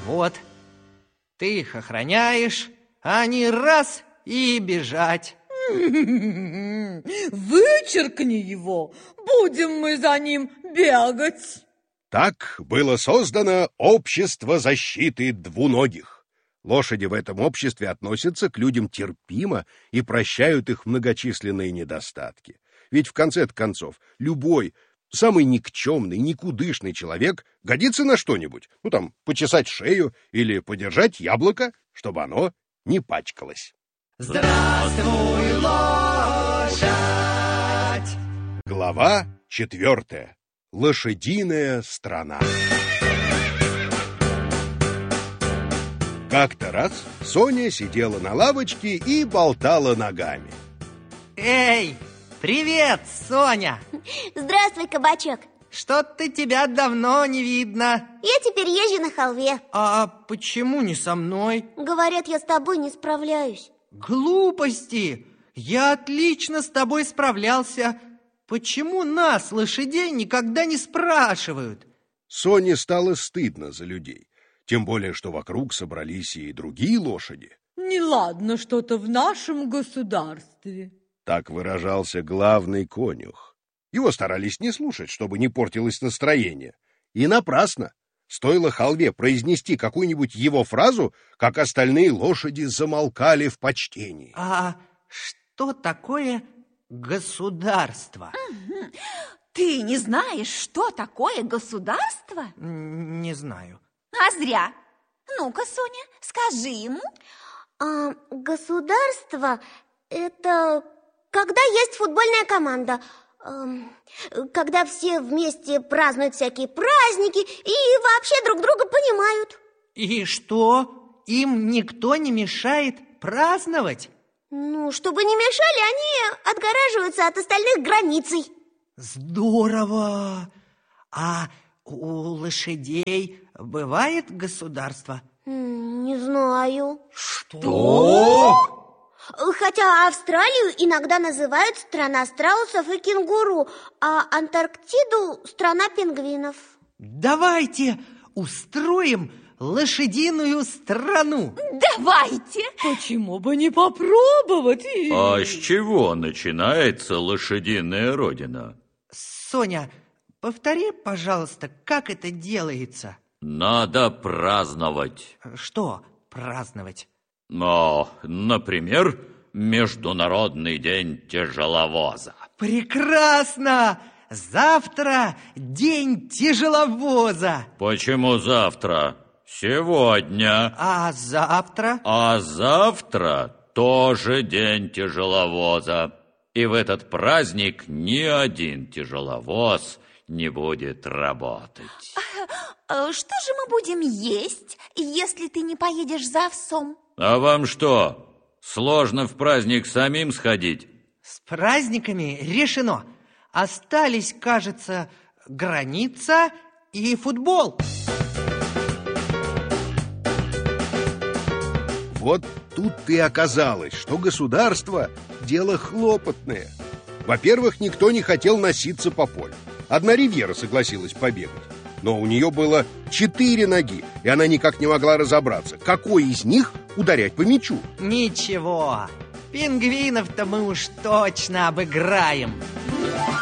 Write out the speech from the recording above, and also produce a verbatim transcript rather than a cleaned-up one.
Вот, ты их охраняешь, а они раз и бежать. Вычеркни его, будем мы за ним бегать. Так было создано общество защиты двуногих. Лошади в этом обществе относятся к людям терпимо и прощают их многочисленные недостатки. Ведь в конце концов любой, самый никчемный, никудышный человек годится на что-нибудь. Ну там, почесать шею или подержать яблоко, чтобы оно не пачкалось. Здравствуй, лошадь! Глава четвертая. Лошадиная страна. Как-то раз Соня сидела на лавочке и болтала ногами. Эй, привет, Соня! Здравствуй, кабачок. Что-то тебя давно не видно. Я теперь езжу на халве. А почему не со мной? Говорят, я с тобой не справляюсь. Глупости! Я отлично с тобой справлялся. Почему нас, лошадей, никогда не спрашивают? Соне стало стыдно за людей. Тем более, что вокруг собрались и другие лошади. Неладно что-то в нашем государстве. Так выражался главный конюх. Его старались не слушать, чтобы не портилось настроение. И напрасно. Стоило халве произнести какую-нибудь его фразу, как остальные лошади замолкали в почтении. А что такое государство? Ты не знаешь, что такое государство? Не знаю. А зря. Ну-ка, Соня, скажи ему. А, государство – это когда есть футбольная команда, эм, когда все вместе празднуют всякие праздники и вообще друг друга понимают. И что? Им никто не мешает праздновать? Ну, чтобы не мешали, они отгораживаются от остальных границей. Здорово! А у лошадей бывает государство? Не знаю. Что? Хотя Австралию иногда называют страна страусов и кенгуру, а Антарктиду страна пингвинов. Давайте устроим лошадиную страну. Давайте. Почему бы не попробовать? А с чего начинается лошадиная родина? Соня, повтори, пожалуйста, как это делается? Надо праздновать. Что праздновать? Ну, например, Международный день тяжеловоза. Прекрасно! Завтра день тяжеловоза. Почему завтра? Сегодня. А завтра? А завтра тоже день тяжеловоза. И в этот праздник ни один тяжеловоз не будет работать. Что же мы будем есть, если ты не поедешь за овсом? А вам что, сложно в праздник самим сходить? С праздниками решено. Остались, кажется, граница и футбол. Вот тут и оказалось, что государство – дело хлопотное. Во-первых, никто не хотел носиться по полю. Одна Ривьера согласилась побегать. Но у нее было четыре ноги, и она никак не могла разобраться, какой из них ударять по мячу. Ничего, пингвинов-то мы уж точно обыграем.